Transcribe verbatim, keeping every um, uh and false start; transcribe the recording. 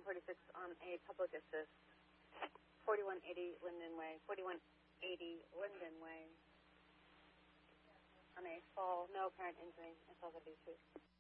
forty-six on a public assist, forty-one eighty Linden Way, forty-one eighty Linden Way, on a fall, no apparent injury, S L W two.